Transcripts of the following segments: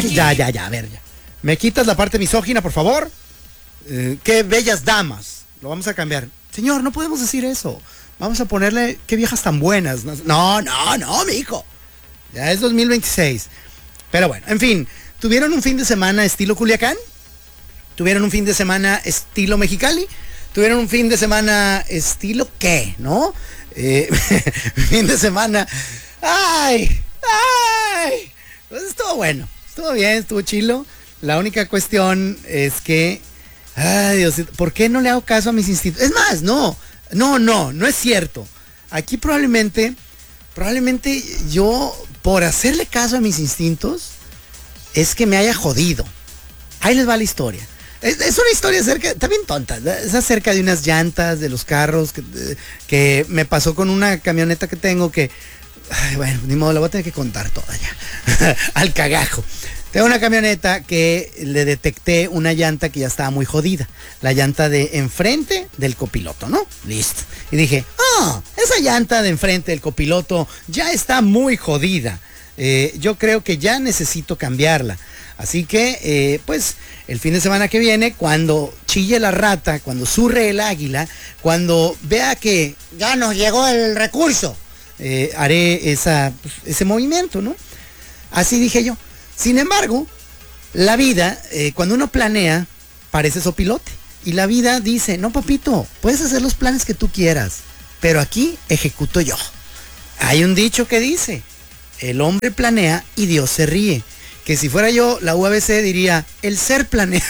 Ya, a ver, ya. ¿Me quitas la parte misógina, por favor? Qué bellas damas. Lo vamos a cambiar. Señor, no podemos decir eso. Vamos a ponerle, qué viejas tan buenas. No, mijo. Ya es 2026. Pero bueno, en fin. ¿Tuvieron un fin de semana estilo Culiacán? ¿Tuvieron un fin de semana estilo Mexicali? ¿Tuvieron un fin de semana estilo qué, no? Fin de semana... ¡Ay! Pues estuvo bueno. Estuvo bien, estuvo chilo. La única cuestión es que... Ay, Dios, ¿por qué no le hago caso a mis instintos? Es más, no es cierto. Aquí probablemente yo, por hacerle caso a mis instintos, es que me haya jodido. Ahí les va la historia. Es una historia acerca, está bien tonta, es acerca de unas llantas de los carros que me pasó con una camioneta que tengo que, ay, bueno, ni modo, la voy a tener que contar toda ya, al cagajo. Tengo una camioneta que le detecté una llanta que ya estaba muy jodida, la llanta de enfrente del copiloto, ¿no? Listo. Y dije, esa llanta de enfrente del copiloto ya está muy jodida. Yo creo que ya necesito cambiarla. Así que, pues, el fin de semana que viene, cuando chille la rata, cuando zurre el águila, cuando vea que ya nos llegó el recurso, haré ese movimiento, ¿no? Así dije yo. Sin embargo, la vida, cuando uno planea, parece sopilote. Y la vida dice, no, papito, puedes hacer los planes que tú quieras, pero aquí ejecuto yo. Hay un dicho que dice, el hombre planea y Dios se ríe. Que si fuera yo, la UABC diría, el ser planea.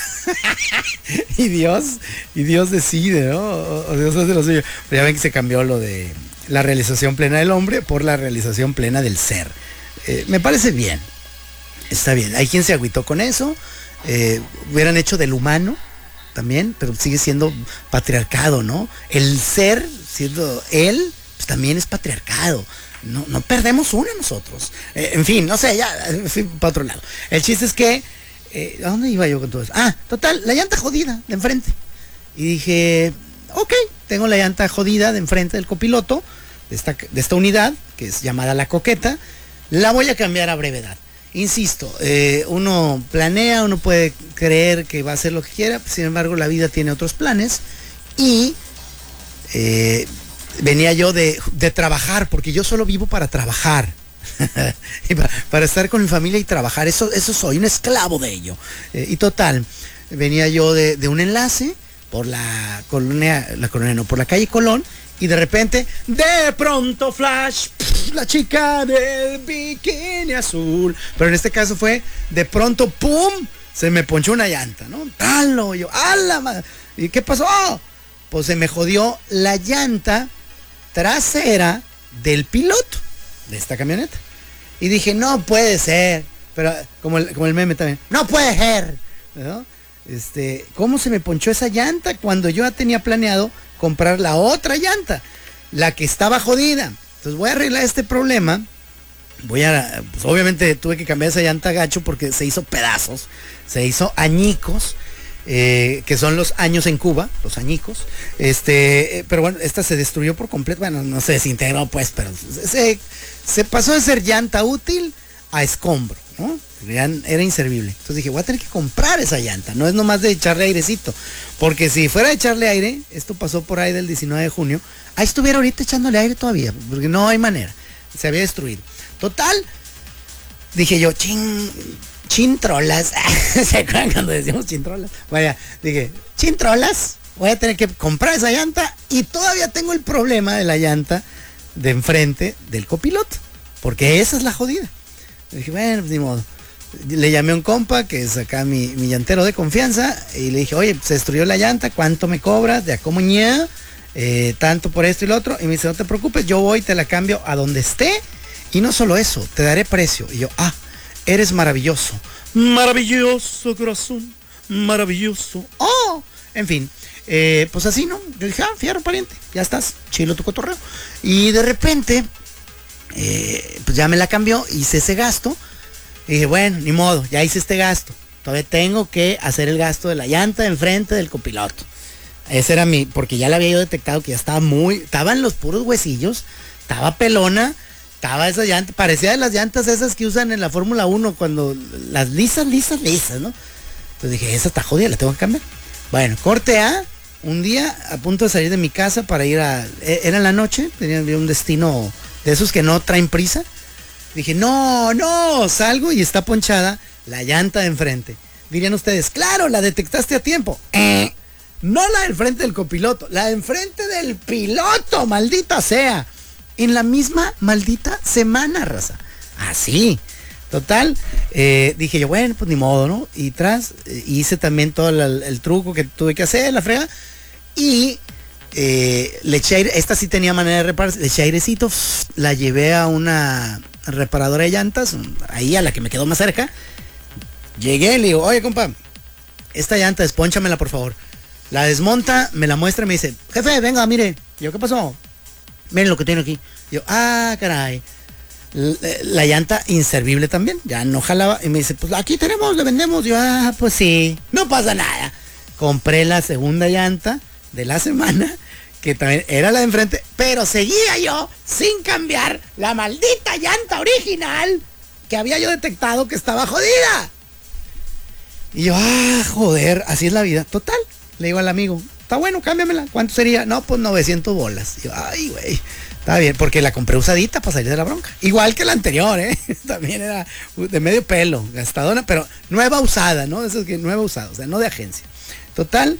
y Dios decide, ¿no? O Dios hace lo suyo. Pero ya ven que se cambió lo de la realización plena del hombre por la realización plena del ser. Me parece bien. Está bien. Hay quien se agüitó con eso. Hubieran hecho del humano también, pero sigue siendo patriarcado, ¿no? El ser, siendo él, pues también es patriarcado. No perdemos una nosotros. En fin, no sé, ya fui para otro lado. El chiste es que, ¿a dónde iba yo con todo eso? Total, la llanta jodida de enfrente. Y dije, ok, tengo la llanta jodida de enfrente del copiloto, de esta unidad, que es llamada la coqueta, la voy a cambiar a brevedad. Insisto, uno planea, uno puede creer que va a hacer lo que quiera, sin embargo la vida tiene otros planes y... venía yo de trabajar, porque yo solo vivo para trabajar. para estar con mi familia y trabajar. Eso soy, un esclavo de ello. Y total, venía yo de un enlace por por la calle Colón, y de repente, de pronto flash, la chica del bikini azul. Pero en este caso fue, de pronto, ¡pum! Se me ponchó una llanta, ¿no? ¡Talo! Yo, ¡a la madre! ¿Y qué pasó? Pues se me jodió la llanta trasera del piloto de esta camioneta. Y dije, no puede ser. Pero como el meme también, no puede ser, ¿no? ¿Cómo se me ponchó esa llanta cuando yo ya tenía planeado comprar la otra llanta, la que estaba jodida? Entonces voy a arreglar este problema. Pues obviamente tuve que cambiar esa llanta gacho porque se hizo pedazos, se hizo añicos. Que son los años en Cuba, los añicos, pero bueno, esta se destruyó por completo, bueno, no se desintegró pues, pero se pasó de ser llanta útil a escombro, ¿no? Era inservible. Entonces dije, voy a tener que comprar esa llanta, no es nomás de echarle airecito, porque si fuera de echarle aire, esto pasó por ahí del 19 de junio, ahí estuviera ahorita echándole aire todavía, porque no hay manera, se había destruido. Total, dije yo, chintrolas. ¿Se acuerdan cuando decíamos chintrolas? Vaya, dije, chintrolas, voy a tener que comprar esa llanta y todavía tengo el problema de la llanta de enfrente del copiloto, porque esa es la jodida. Dije, bueno, pues ni modo. Le llamé a un compa que es acá mi llantero de confianza y le dije, oye, se destruyó la llanta, ¿cuánto me cobras? De acá mañana, tanto por esto y lo otro. Y me dice, no te preocupes, yo voy, te la cambio a donde esté y no solo eso, te daré precio. Y yo, eres maravilloso. Maravilloso, corazón. Maravilloso. En fin. Pues así, ¿no? Yo dije, fierro pariente. Ya estás. Chilo tu cotorreo. Y de repente, pues ya me la cambió. Hice ese gasto. Y dije, bueno, ni modo. Ya hice este gasto. Todavía tengo que hacer el gasto de la llanta de enfrente del copiloto. Ese era porque ya la había yo detectado que ya estaban los puros huesillos. Estaba pelona. Estaba esa llanta, parecía de las llantas esas que usan en la Fórmula 1 cuando las lisas, ¿no? Entonces dije, esa está jodida, la tengo que cambiar. Bueno, corte A, un día a punto de salir de mi casa para ir era en la noche, tenía un destino de esos que no traen prisa. Dije, no, salgo y está ponchada la llanta de enfrente. Dirían ustedes, claro, la detectaste a tiempo. No la del frente del copiloto, la de enfrente del piloto, maldita sea. En la misma maldita semana, raza. Así. Total, dije yo, bueno, pues ni modo, ¿no? Y hice también todo el truco que tuve que hacer, la frega. Y le eché aire, esta sí tenía manera de reparar, le eché airecito, la llevé a una reparadora de llantas, ahí a la que me quedó más cerca. Llegué, le digo, oye, compa, esta llanta, despónchamela, por favor. La desmonta, me la muestra y me dice, jefe, venga, mire. Yo, ¿qué pasó? Miren lo que tiene aquí. Yo, caray. La llanta inservible también, ya no jalaba. Y me dice, pues aquí tenemos, le vendemos. Yo, pues sí, no pasa nada. Compré la segunda llanta de la semana, que también era la de enfrente, pero seguía yo sin cambiar la maldita llanta original que había yo detectado que estaba jodida. Y yo, joder, así es la vida. Total, le digo al amigo, está bueno, cámbiamela. ¿Cuánto sería? No, pues 900 bolas. Y yo, güey, está bien, porque la compré usadita para salir de la bronca. Igual que la anterior, también era de medio pelo, gastadona, pero nueva usada, ¿no? Eso es que nueva usada, o sea, no de agencia. Total,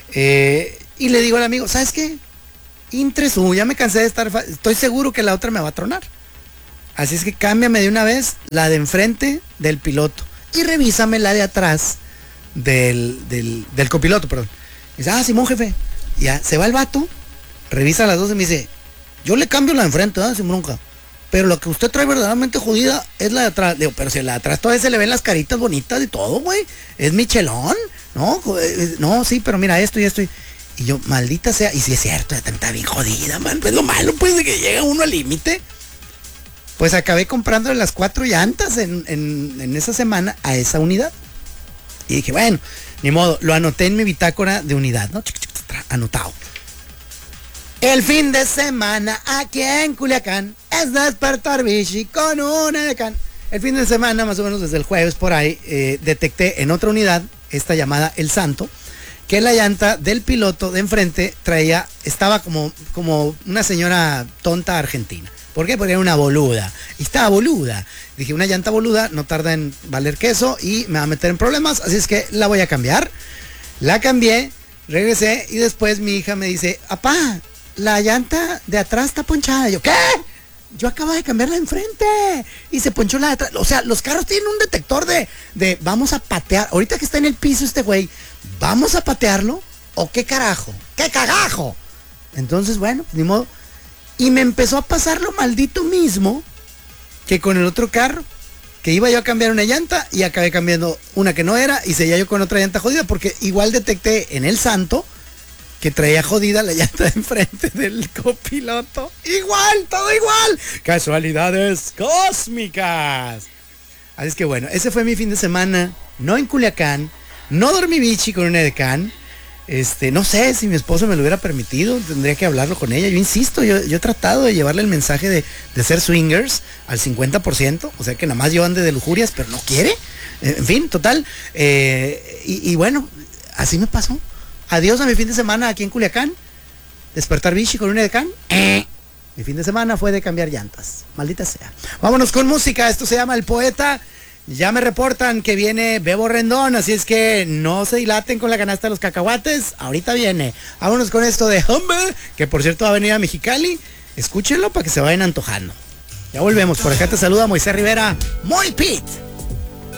y le digo al amigo, ¿sabes qué? Intresu, ya me cansé de estar, estoy seguro que la otra me va a tronar. Así es que cámbiame de una vez la de enfrente del piloto y revísame la de atrás del copiloto, perdón. Y dice, Simón, jefe. Ya, se va el vato, revisa las dos y me dice, yo le cambio la de enfrente, sin bronca. Pero lo que usted trae verdaderamente jodida es la de atrás. Digo, pero si la de atrás todavía se le ven las caritas bonitas y todo, güey. Es Michelón, ¿no? No, sí, pero mira esto y esto. Y yo, maldita sea. Y si es cierto, ya está bien jodida, man. Pues lo malo, pues, de que llega uno al límite. Pues acabé comprando las 4 llantas en esa semana a esa unidad. Y dije, bueno, ni modo, lo anoté en mi bitácora de unidad, ¿no? Anotado. El fin de semana aquí en Culiacán es despertar bichi con una edecán. El fin de semana, más o menos desde el jueves por ahí, detecté en otra unidad, esta llamada El Santo, que la llanta del piloto de enfrente estaba como una señora tonta argentina. ¿Por qué? Porque era una boluda. Y estaba boluda. Dije, una llanta boluda no tarda en valer queso y me va a meter en problemas, así es que la voy a cambiar. La cambié, regresé y después mi hija me dice, apá, la llanta de atrás está ponchada. Yo, ¿qué? Yo acabo de cambiar la de enfrente y se ponchó la de atrás. O sea, los carros tienen un detector de vamos a patear. Ahorita que está en el piso este güey, ¿vamos a patearlo? ¿O qué carajo? ¿Qué cagajo? Entonces, bueno, ni modo. Y me empezó a pasar lo maldito mismo que con el otro carro, que iba yo a cambiar una llanta y acabé cambiando una que no era y seguía yo con otra llanta jodida, porque igual detecté en El Santo que traía jodida la llanta de enfrente del copiloto. Igual, todo igual. Casualidades cósmicas. Así es que bueno, ese fue mi fin de semana, no en Culiacán, no dormí bichi con un edecán. No sé si mi esposo me lo hubiera permitido, tendría que hablarlo con ella. Yo insisto, yo he tratado de llevarle el mensaje de ser swingers al 50%, o sea que nada más yo ande de lujurias, pero no quiere. En fin, total. Y bueno, así me pasó. Adiós a mi fin de semana aquí en Culiacán. Despertar bichi con un edecán. Mi fin de semana fue de cambiar llantas. Maldita sea. Vámonos con música. Esto se llama El Poeta. Ya me reportan que viene Bebo Rendón, así es que no se dilaten con la canasta de los cacahuates. Ahorita viene. Vámonos con esto de Humble, que por cierto va a venir a Mexicali. Escúchenlo para que se vayan antojando. Ya volvemos. Por acá te saluda Moisés Rivera. Muy Pit.